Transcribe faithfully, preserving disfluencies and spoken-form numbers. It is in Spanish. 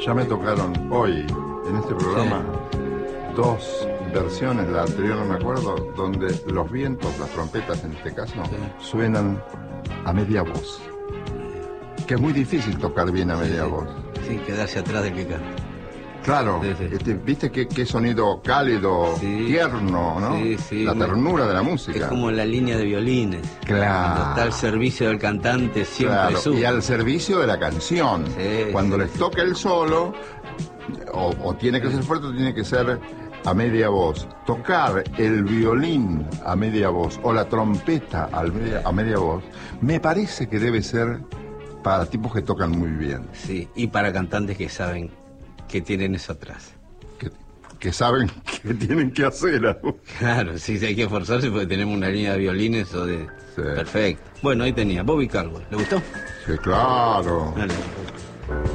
Ya me tocaron hoy, en este programa, sí, dos versiones, la anterior no me acuerdo, donde los vientos, las trompetas en este caso, sí, suenan a media voz. Que es muy difícil tocar bien a media sí, voz. Sí, quedarse atrás del que canta. Claro, sí, sí. Este, viste qué, qué sonido cálido, sí, tierno, ¿no? Sí, sí, la ternura de la música. Es como la línea de violines. Claro. Cuando está al servicio del cantante siempre claro, sube. Y al servicio de la canción. Sí, Cuando sí, les toca el solo, o, o tiene que ser fuerte o tiene que ser a media voz. Tocar el violín a media voz o la trompeta a media, a media voz, me parece que debe ser para tipos que tocan muy bien. Sí, y para cantantes que saben que tienen eso atrás. Que, que saben que tienen que hacer algo. Claro, sí, sí, hay que esforzarse porque tenemos una línea de violines o de... Sí. Perfecto. Bueno, ahí tenía, Bobby Caldwell. ¿Le gustó? Sí, claro. Dale.